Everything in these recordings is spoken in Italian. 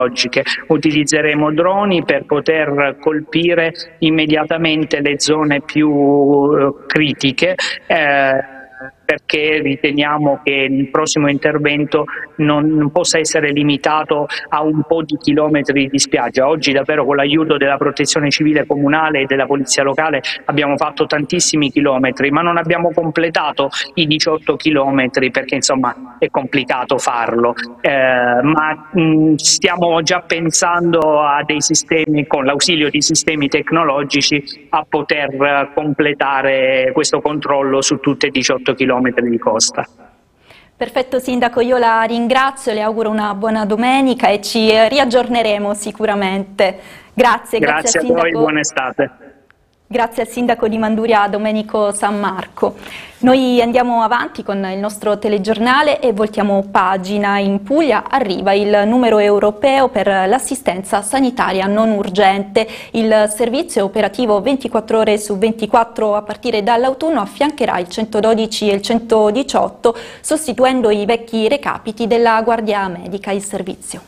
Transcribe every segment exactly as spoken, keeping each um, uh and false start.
tecnologiche. Utilizzeremo droni per poter colpire immediatamente le zone più eh, critiche, eh, perché riteniamo che il prossimo intervento non, non possa essere limitato a un po' di chilometri di spiaggia. Oggi davvero con l'aiuto della protezione civile comunale e della polizia locale abbiamo fatto tantissimi chilometri, ma non abbiamo completato i diciotto chilometri perché insomma è complicato farlo, eh, ma mh, stiamo già pensando a dei sistemi, con l'ausilio di sistemi tecnologici, a poter completare questo controllo su tutte e diciotto chilometri di costa. Perfetto Sindaco, io la ringrazio, le auguro una buona domenica e ci riaggiorneremo sicuramente. Grazie, grazie, grazie al a Sindaco. voi, buona estate. Grazie al Sindaco di Manduria Domenico San Marco. Noi andiamo avanti con il nostro telegiornale e voltiamo pagina. In Puglia arriva il numero europeo per l'assistenza sanitaria non urgente. Il servizio operativo ventiquattro ore su ventiquattro a partire dall'autunno affiancherà il centododici e il centodiciotto, sostituendo i vecchi recapiti della Guardia Medica. Il servizio.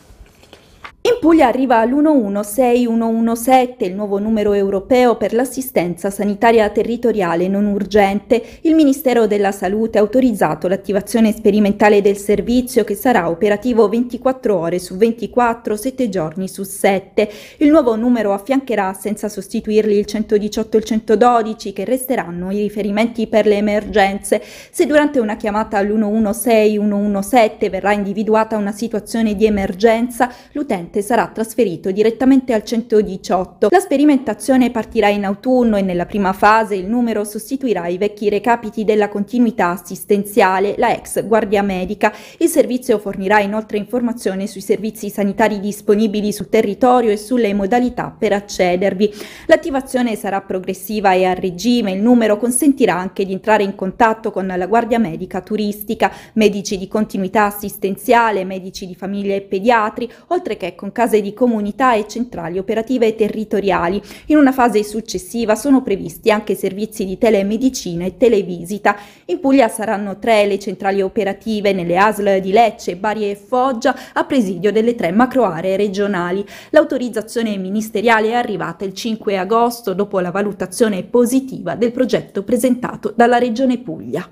In Puglia arriva l'uno uno sei uno uno sette, il nuovo numero europeo per l'assistenza sanitaria territoriale non urgente. Il Ministero della Salute ha autorizzato l'attivazione sperimentale del servizio, che sarà operativo ventiquattro ore su ventiquattro, sette giorni su sette. Il nuovo numero affiancherà, senza sostituirli, il centodiciotto e il centododici, che resteranno i riferimenti per le emergenze. Se durante una chiamata all'uno uno sei uno uno sette verrà individuata una situazione di emergenza, l'utente sarà trasferito direttamente al centodiciotto. La sperimentazione partirà in autunno e nella prima fase il numero sostituirà i vecchi recapiti della continuità assistenziale, la ex Guardia Medica. Il servizio fornirà inoltre informazioni sui servizi sanitari disponibili sul territorio e sulle modalità per accedervi. L'attivazione sarà progressiva e a regime. Il numero consentirà anche di entrare in contatto con la Guardia Medica turistica, medici di continuità assistenziale, medici di famiglia e pediatri, oltre che con case di comunità e centrali operative territoriali. In una fase successiva sono previsti anche servizi di telemedicina e televisita. In Puglia saranno tre le centrali operative nelle A S L di Lecce, Bari e Foggia, a presidio delle tre macroaree regionali. L'autorizzazione ministeriale è arrivata il cinque agosto, dopo la valutazione positiva del progetto presentato dalla Regione Puglia.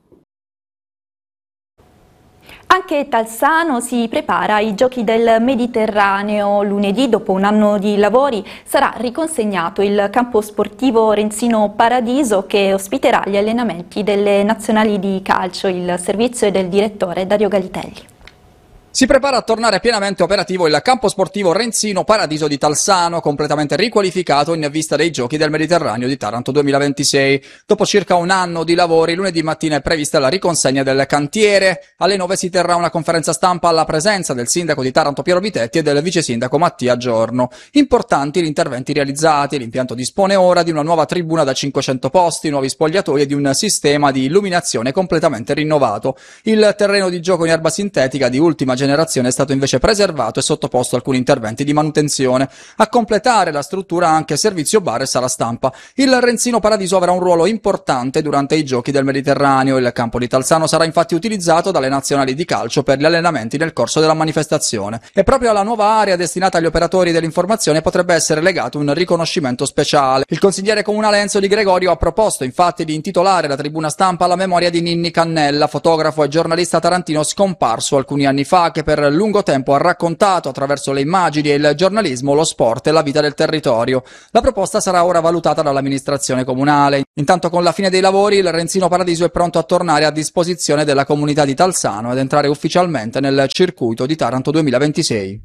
Anche Talsano si prepara ai Giochi del Mediterraneo. Lunedì, dopo un anno di lavori, sarà riconsegnato il campo sportivo Renzino Paradiso, che ospiterà gli allenamenti delle nazionali di calcio. Il servizio è del direttore Dario Galitelli. Si prepara a tornare pienamente operativo il campo sportivo Renzino Paradiso di Talsano, completamente riqualificato in vista dei Giochi del Mediterraneo di Taranto duemilaventisei. Dopo circa un anno di lavori, lunedì mattina è prevista la riconsegna del cantiere. Alle nove si terrà una conferenza stampa alla presenza del sindaco di Taranto Piero Vitetti e del vice sindaco Mattia Giorno. Importanti gli interventi realizzati. L'impianto dispone ora di una nuova tribuna da cinquecento posti, nuovi spogliatoi e di un sistema di illuminazione completamente rinnovato. Il terreno di gioco in erba sintetica di ultima generazione è stato invece preservato e sottoposto a alcuni interventi di manutenzione. A completare la struttura anche servizio bar e sala stampa. Il Renzino Paradiso avrà un ruolo importante durante i Giochi del Mediterraneo. Il campo di Talsano sarà infatti utilizzato dalle nazionali di calcio per gli allenamenti nel corso della manifestazione. E proprio alla nuova area destinata agli operatori dell'informazione potrebbe essere legato un riconoscimento speciale. Il consigliere comunale Enzo Di Gregorio ha proposto infatti di intitolare la tribuna stampa alla memoria di Ninni Cannella, fotografo e giornalista tarantino scomparso alcuni anni fa, che per lungo tempo ha raccontato attraverso le immagini e il giornalismo lo sport e la vita del territorio. La proposta sarà ora valutata dall'amministrazione comunale. Intanto, con la fine dei lavori, il Renzino Paradiso è pronto a tornare a disposizione della comunità di Talsano ed entrare ufficialmente nel circuito di Taranto duemilaventisei.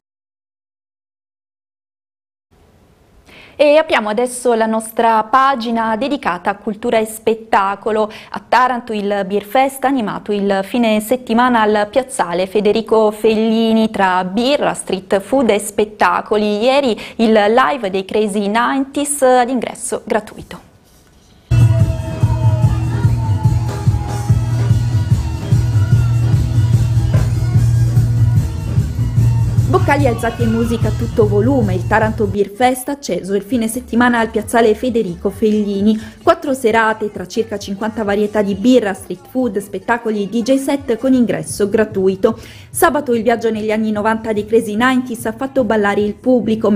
E apriamo adesso la nostra pagina dedicata a cultura e spettacolo. A Taranto il Beer Fest ha animato il fine settimana al piazzale Federico Fellini tra birra, street food e spettacoli. Ieri il live dei Crazy novanta ad ingresso gratuito. Boccali alzati e musica a tutto volume, il Taranto Beer Fest acceso il fine settimana al piazzale Federico Fellini. Quattro serate tra circa cinquanta varietà di birra, street food, spettacoli e D J set con ingresso gratuito. Sabato il viaggio negli anni novanta dei Crazy novanta ha fatto ballare il pubblico,